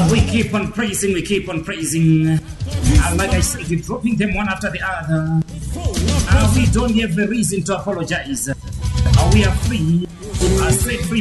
We keep on praising, we keep on praising. Like I said, we're dropping them one after the other. We don't have a reason to apologize. We are free, set free.